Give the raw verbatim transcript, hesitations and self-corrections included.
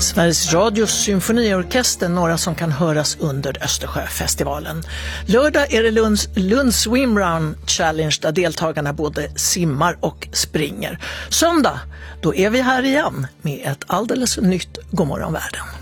Sveriges Radios symfoniorkester, några som kan höras under Östersjöfestivalen. Lördag är det Lunds, Lunds Swim Run Challenge där deltagarna både simmar och springer. Söndag, då är vi här igen med ett alldeles nytt Godmorgon Världen.